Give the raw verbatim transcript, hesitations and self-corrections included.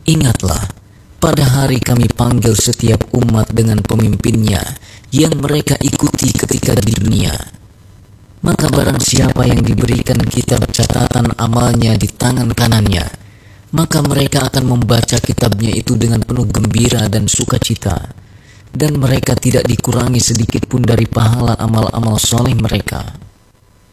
Ingatlah, pada hari kami panggil setiap umat dengan pemimpinnya yang mereka ikuti ketika di dunia. Maka barang siapa yang diberikan kitab catatan amalnya di tangan kanannya, maka mereka akan membaca kitabnya itu dengan penuh gembira dan sukacita, dan mereka tidak dikurangi sedikit pun dari pahala amal-amal soleh mereka.